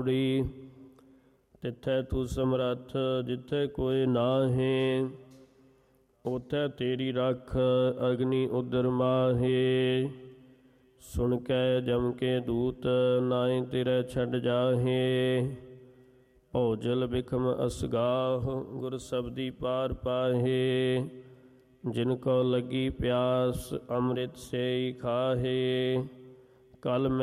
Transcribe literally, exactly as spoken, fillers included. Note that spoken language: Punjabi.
ਪੌੜੀ। ਤਿੱਥੈ ਤੂੰ ਸਮਰੱਥ ਜਿੱਥੇ ਕੋਈ ਨਾਹੀਂ, ਉਥੈ ਤੇਰੀ ਰੱਖ ਅਗਨੀ ਉਦਰ ਮਾਹੇ। ਸੁਣ ਕੇ ਜਮ ਕੇ ਦੂਤ ਨਾਹੀਂ ਤੇਰੇ ਛੱਡ ਜਾਹੇ। ਭੋਜਲ ਬਿਖਮ ਅਸਗਾਹ ਗੁਰ ਸਬਦੀ ਪਾਰ ਪਾਹੇ। ਜਿਨ ਕੋ ਲੱਗੀ ਪਿਆਸ ਅੰਮ੍ਰਿਤ ਸੇ ਖਾਹੇ। ਕਲ